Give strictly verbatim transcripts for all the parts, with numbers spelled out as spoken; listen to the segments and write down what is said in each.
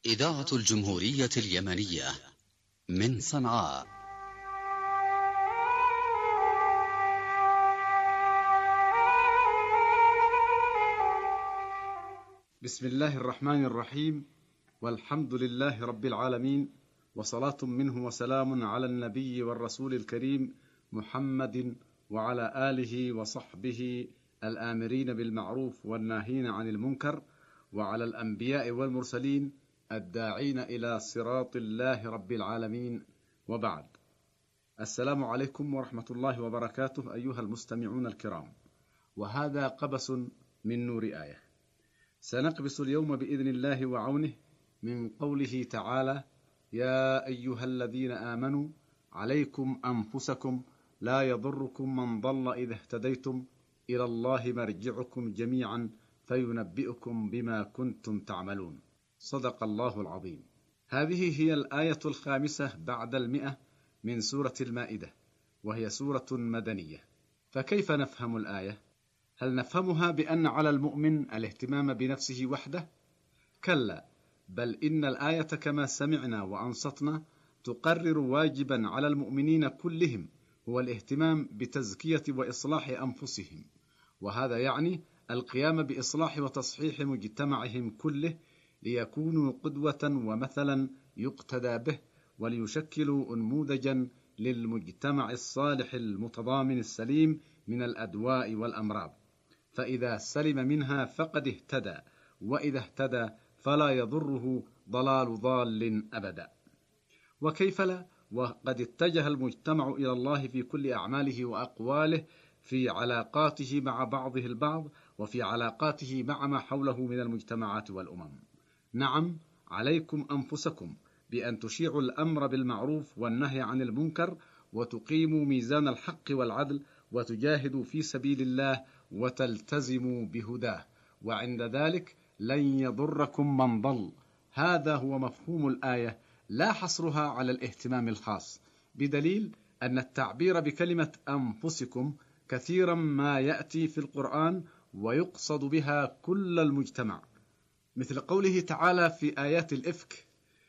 إذاعة الجمهورية اليمنية من صنعاء. بسم الله الرحمن الرحيم، والحمد لله رب العالمين، وصلاة منه وسلام على النبي والرسول الكريم محمد وعلى آله وصحبه الآمرين بالمعروف والناهين عن المنكر، وعلى الأنبياء والمرسلين الداعين إلى صراط الله رب العالمين، وبعد. السلام عليكم ورحمة الله وبركاته أيها المستمعون الكرام، وهذا قبس من نور آية. سنقبس اليوم بإذن الله وعونه من قوله تعالى: يا أيها الذين آمنوا عليكم أنفسكم لا يضركم من ضل إذا اهتديتم إلى الله مرجعكم جميعا فينبئكم بما كنتم تعملون. صدق الله العظيم. هذه هي الآية الخامسة بعد المئة من سورة المائدة، وهي سورة مدنية. فكيف نفهم الآية؟ هل نفهمها بأن على المؤمن الاهتمام بنفسه وحده؟ كلا، بل إن الآية كما سمعنا وأنصتنا تقرر واجبا على المؤمنين كلهم، هو الاهتمام بتزكية وإصلاح أنفسهم، وهذا يعني القيام بإصلاح وتصحيح مجتمعهم كله، ليكونوا قدوة ومثلا يقتدى به، وليشكلوا أنموذجا للمجتمع الصالح المتضامن السليم من الأدواء والأمراض. فإذا سلم منها فقد اهتدى، وإذا اهتدى فلا يضره ضلال ضال أبدا. وكيف لا، وقد اتجه المجتمع إلى الله في كل أعماله وأقواله، في علاقاته مع بعضه البعض، وفي علاقاته مع ما حوله من المجتمعات والأمم. نعم، عليكم أنفسكم بأن تشيعوا الأمر بالمعروف والنهي عن المنكر، وتقيموا ميزان الحق والعدل، وتجاهدوا في سبيل الله، وتلتزموا بهداه، وعند ذلك لن يضركم من ضل. هذا هو مفهوم الآية، لا حصرها على الاهتمام الخاص، بدليل أن التعبير بكلمة أنفسكم كثيرا ما يأتي في القرآن ويقصد بها كل المجتمع، مثل قوله تعالى في آيات الإفك: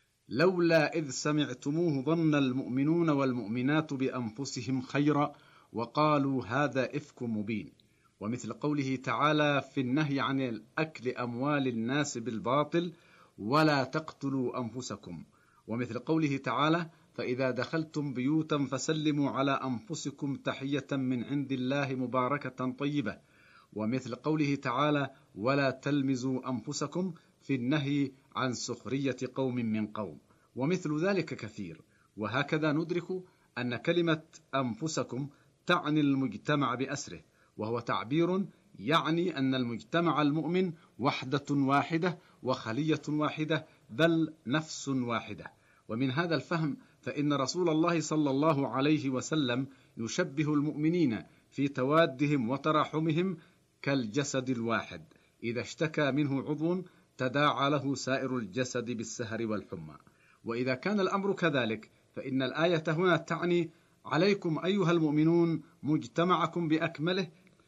لولا إذ سمعتموه ظن المؤمنون والمؤمنات بأنفسهم خيرا وقالوا هذا إفك مبين. ومثل قوله تعالى في النهي عن الأكل أموال الناس بالباطل: ولا تقتلوا أنفسكم. ومثل قوله تعالى: فإذا دخلتم بيوتا فسلموا على أنفسكم تحية من عند الله مباركة طيبة. ومثل قوله تعالى: ولا تلمزوا أنفسكم، في النهي عن سخرية قوم من قوم. ومثل ذلك كثير. وهكذا ندرك أن كلمة أنفسكم تعني المجتمع بأسره، وهو تعبير يعني أن المجتمع المؤمن وحدة واحدة وخلية واحدة، بل نفس واحدة. ومن هذا الفهم فإن رسول الله صلى الله عليه وسلم يشبه المؤمنين في توادهم وتراحمهم كالجسد الواحد، إذا اشتكى منه عضو تداعى له سائر الجسد بالسهر والحمى. وإذا كان الأمر كذلك فإن الآية هنا تعني عليكم أيها المؤمنون مجتمعكم بأكمله،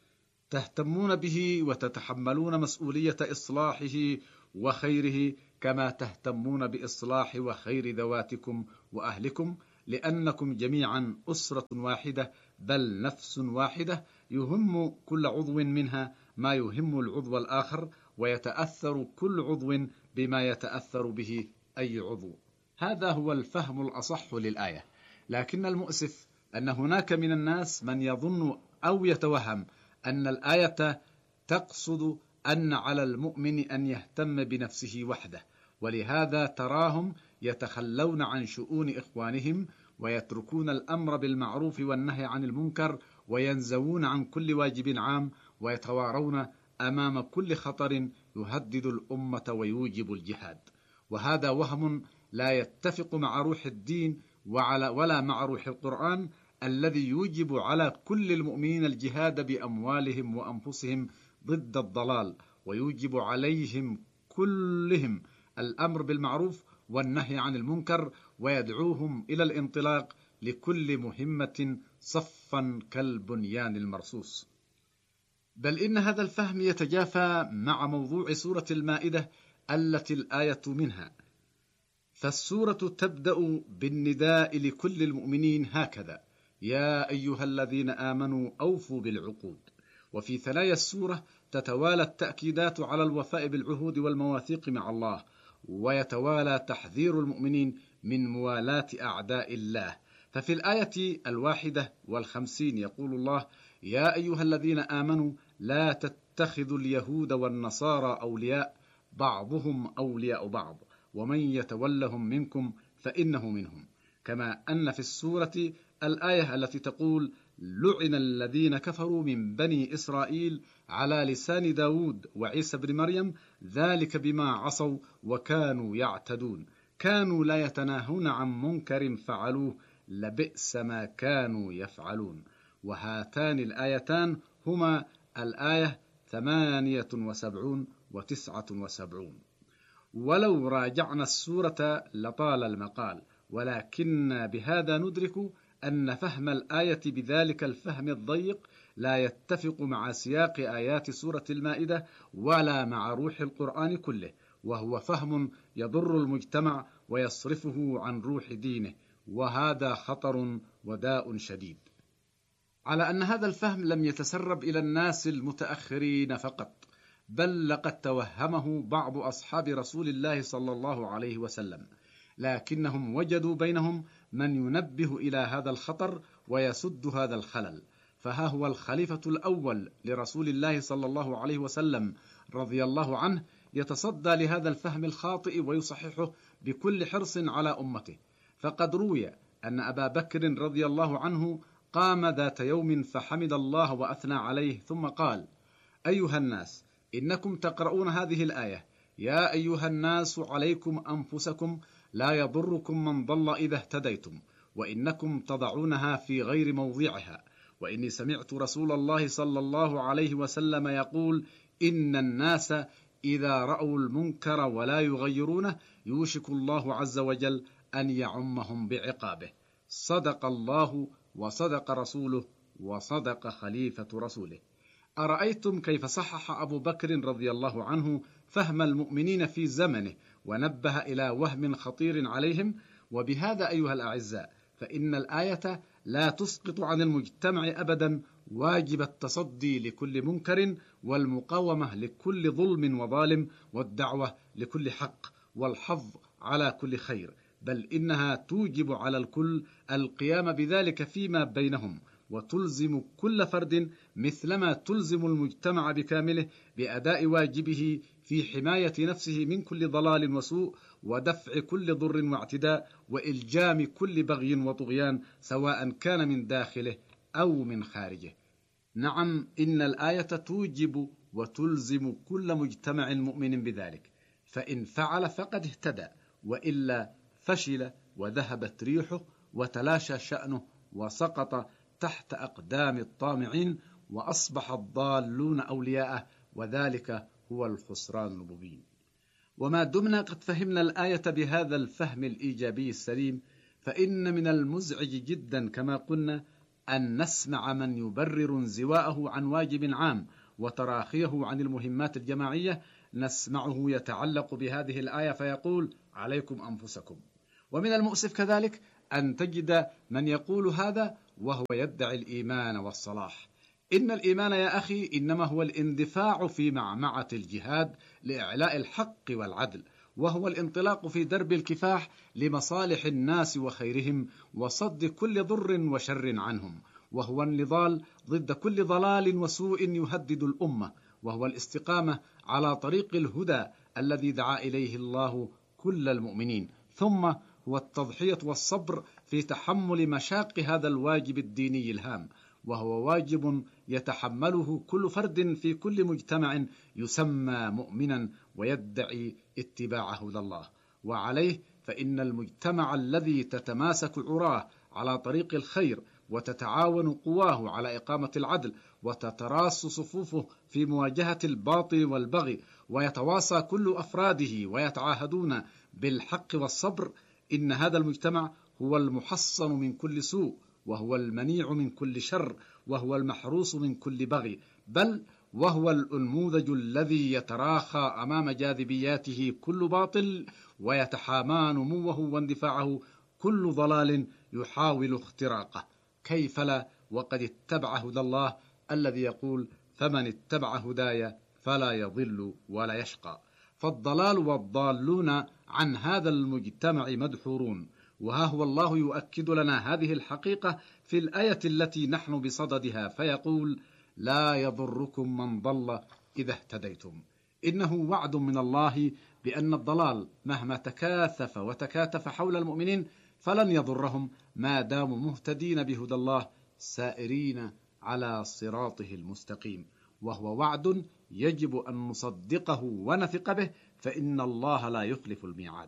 تهتمون به وتتحملون مسؤولية إصلاحه وخيره، كما تهتمون بإصلاح وخير ذواتكم وأهلكم، لأنكم جميعا أسرة واحدة، بل نفس واحدة، يهم كل عضو منها ما يهم العضو الآخر، ويتأثر كل عضو بما يتأثر به أي عضو. هذا هو الفهم الأصح للآية. لكن المؤسف أن هناك من الناس من يظن أو يتوهم أن الآية تقصد أن على المؤمن أن يهتم بنفسه وحده، ولهذا تراهم يتخلون عن شؤون إخوانهم، ويتركون الأمر بالمعروف والنهي عن المنكر، وينزوون عن كل واجب عام، ويتوارون أمام كل خطر يهدد الأمة ويوجب الجهاد. وهذا وهم لا يتفق مع روح الدين ولا مع روح القرآن، الذي يوجب على كل المؤمنين الجهاد بأموالهم وأنفسهم ضد الضلال، ويوجب عليهم كلهم الأمر بالمعروف والنهي عن المنكر، ويدعوهم إلى الانطلاق لكل مهمة صفا كالبنيان المرصوص. بل إن هذا الفهم يتجافى مع موضوع سورة المائدة التي الآية منها، فالسورة تبدأ بالنداء لكل المؤمنين هكذا: يا أيها الذين آمنوا أوفوا بالعقود. وفي ثنايا السورة تتوالى التأكيدات على الوفاء بالعهود والمواثيق مع الله، ويتوالى تحذير المؤمنين من موالاة أعداء الله. ففي الآية الواحدة والخمسين يقول الله: يا أيها الذين آمنوا لا تتخذوا اليهود والنصارى أولياء بعضهم أولياء بعض ومن يتولهم منكم فإنه منهم. كما أن في السورة الآية التي تقول: لعن الذين كفروا من بني إسرائيل على لسان داود وعيسى بن مريم ذلك بما عصوا وكانوا يعتدون كانوا لا يتناهون عن منكر فعلوه لبئس ما كانوا يفعلون. وهاتان الآيتان هما الآية ثمانية وسبعون وتسعة وسبعون. ولو راجعنا السورة لطال المقال، ولكن بهذا ندرك أن فهم الآية بذلك الفهم الضيق لا يتفق مع سياق آيات سورة المائدة ولا مع روح القرآن كله، وهو فهم يضر المجتمع ويصرفه عن روح دينه، وهذا خطر وداء شديد. على أن هذا الفهم لم يتسرب إلى الناس المتأخرين فقط، بل لقد توهمه بعض أصحاب رسول الله صلى الله عليه وسلم، لكنهم وجدوا بينهم من ينبه إلى هذا الخطر ويسد هذا الخلل. فها هو الخليفة الأول لرسول الله صلى الله عليه وسلم رضي الله عنه يتصدى لهذا الفهم الخاطئ ويصححه بكل حرص على أمته. فقد روي أن أبا بكر رضي الله عنه قام ذات يوم فحمد الله وأثنى عليه ثم قال: أيها الناس، إنكم تقرؤون هذه الآية: يا أيها الناس عليكم أنفسكم لا يضركم من ضل إذا اهتديتم، وإنكم تضعونها في غير موضعها، وإني سمعت رسول الله صلى الله عليه وسلم يقول: إن الناس إذا رأوا المنكر ولا يغيرونه يوشك الله عز وجل أن يعمهم بعقابه. صدق الله وصدق رسوله وصدق خليفة رسوله. أرأيتم كيف صحح أبو بكر رضي الله عنه فهم المؤمنين في زمنه ونبه إلى وهم خطير عليهم؟ وبهذا أيها الأعزاء فإن الآية لا تسقط عن المجتمع أبدا واجب التصدي لكل منكر والمقاومة لكل ظلم وظالم والدعوة لكل حق والحظ على كل خير، بل إنها توجب على الكل القيام بذلك فيما بينهم، وتلزم كل فرد مثلما تلزم المجتمع بكامله بأداء واجبه في حماية نفسه من كل ضلال وسوء، ودفع كل ضر واعتداء، وإلجام كل بغي وطغيان، سواء كان من داخله أو من خارجه. نعم، إن الآية توجب وتلزم كل مجتمع مؤمن بذلك، فإن فعل فقد اهتدى، وإلا فشل وذهبت ريحه وتلاشى شأنه وسقط تحت أقدام الطامعين، وأصبح الضالون أولياءه، وذلك هو الخسران المبين. وما دمنا قد فهمنا الآية بهذا الفهم الإيجابي السليم، فإن من المزعج جدا كما قلنا أن نسمع من يبرر انزواءه عن واجب عام وتراخيه عن المهمات الجماعية، نسمعه يتعلق بهذه الآية فيقول: عليكم أنفسكم. ومن المؤسف كذلك أن تجد من يقول هذا وهو يدعي الإيمان والصلاح. إن الإيمان يا أخي إنما هو الاندفاع في معمعة الجهاد لإعلاء الحق والعدل، وهو الانطلاق في درب الكفاح لمصالح الناس وخيرهم وصد كل ضر وشر عنهم، وهو النضال ضد كل ضلال وسوء يهدد الأمة، وهو الاستقامة على طريق الهدى الذي دعا إليه الله كل المؤمنين. ثم هو التضحية والصبر في تحمل مشاق هذا الواجب الديني الهام، وهو واجب يتحمله كل فرد في كل مجتمع يسمى مؤمنا ويدعي اتباع هدى الله. وعليه فإن المجتمع الذي تتماسك عراه على طريق الخير وتتعاون قواه على إقامة العدل وتتراص صفوفه في مواجهة الباطل والبغي، ويتواصى كل أفراده ويتعاهدون بالحق والصبر، إن هذا المجتمع هو المحصن من كل سوء، وهو المنيع من كل شر، وهو المحروس من كل بغي، بل وهو الأنموذج الذي يتراخى أمام جاذبياته كل باطل، ويتحامى نموه واندفاعه كل ضلال يحاول اختراقه. كيف لا وقد اتبع هدى الله الذي يقول: فمن اتبع هداي فلا يضل ولا يشقى. فالضلال والضالون عن هذا المجتمع مدحورون، وها هو الله يؤكد لنا هذه الحقيقة في الآية التي نحن بصددها، فيقول: لا يضركم من ضل إذا اهتديتم. إنه وعد من الله بأن الضلال مهما تكاثف وتكاتف حول المؤمنين فلن يضرهم ما داموا مهتدين بهدى الله سائرين على صراطه المستقيم، وهو وعد يجب أن نصدقه ونثق به، فإن الله لا يخلف الميعاد.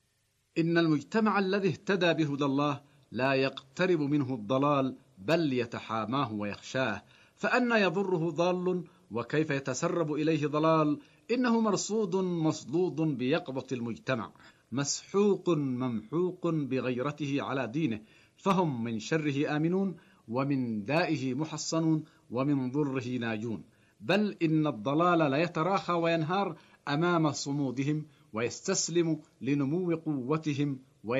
إن المجتمع الذي اهتدى بهدى الله لا يقترب منه الضلال، بل يتحاماه ويخشاه. فأنى يضره ضال، وكيف يتسرب إليه ضلال؟ إنه مرصود مصدود بيقظة المجتمع، مسحوق ممحوق بغيرته على دينه، فهم من شره آمنون، ومن دائه محصنون، ومن ضره ناجون. بل إن الضلال لا يتراخى وينهار أمام صمودهم، ويستسلم لنمو قوتهم،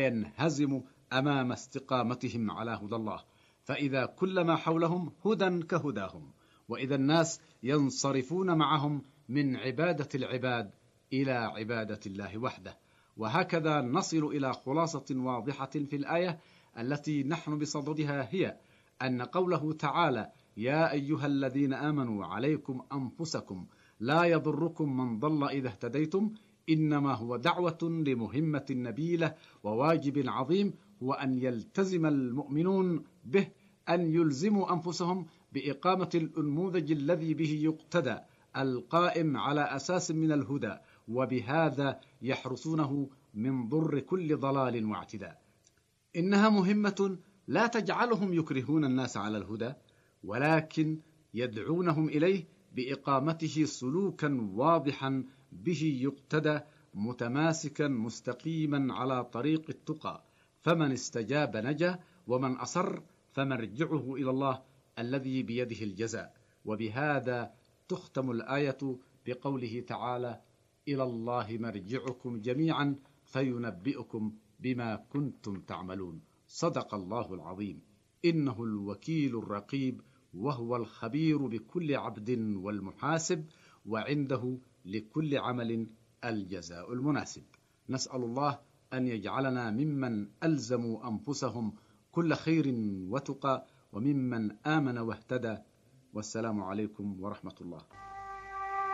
وينهزم أمام استقامتهم على هدى الله. فإذا كل ما حولهم هدى كهداهم، وإذا الناس ينصرفون معهم من عبادة العباد إلى عبادة الله وحده. وهكذا نصل إلى خلاصة واضحة في الآية التي نحن بصددها، هي أن قوله تعالى: يا أيها الذين آمنوا عليكم أنفسكم لا يضركم من ضل إذا اهتديتم، إنما هو دعوة لمهمة نبيلة وواجب عظيم، هو أن يلتزم المؤمنون به، أن يلزموا أنفسهم بإقامة الأنموذج الذي به يقتدى، القائم على أساس من الهدى، وبهذا يحرسونه من ضر كل ضلال واعتداء. إنها مهمة لا تجعلهم يكرهون الناس على الهدى، ولكن يدعونهم إليه بإقامته سلوكا واضحا به يقتدى، متماسكا مستقيما على طريق التقى. فمن استجاب نجا، ومن أصر فمرجعه إلى الله الذي بيده الجزاء. وبهذا تختم الآية بقوله تعالى: إلى الله مرجعكم جميعا فينبئكم بما كنتم تعملون. صدق الله العظيم. إنه الوكيل الرقيب، وهو الخبير بكل عبد والمحاسب، وعنده لكل عمل الجزاء المناسب. نسأل الله أن يجعلنا ممن ألزموا أنفسهم كل خير وتقى، وممن آمن واهتدى. والسلام عليكم ورحمة الله.